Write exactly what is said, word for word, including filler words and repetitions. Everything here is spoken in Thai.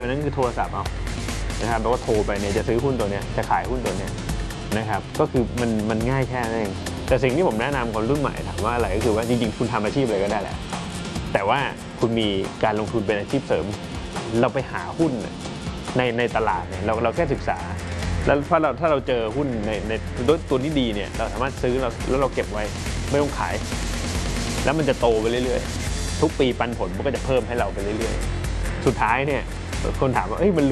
นั้นคือโทรศัพท์เอานะครับแปลว่าโทรไปเนี่ยจะซื้อหุ้นตัวเนี้ยจะขายหุ้นตัวเนี้ยนะครับก็คือมันมันง่ายแค่นั้นเองแต่สิ่งที่ผมแนะนำคนรุ่นใหม่ถามว่าอะไรก็คือว่าจริงๆคุณทำอาชีพอะไรก็ได้แหละแต่ว่าคุณมีการลงทุนเป็นอาชีพเสริมเราไปหาหุ้นในในตลาดเนี่ยเราเราแค่ศึกษาแล้วถ้าเราถ้าเราเจอหุ้นในในตัวนี้ดีเนี่ยเราสามารถซื้อเราแล้วเราเก็บไว้ไม่ต้องขายแล้วมันจะโตไปเรื่อยๆทุกปีปันผลมันก็จะเพิ่มให้เราไปเรื่อยๆสุดท้ายเนี่ยคนถามว่าเอ้ยมัน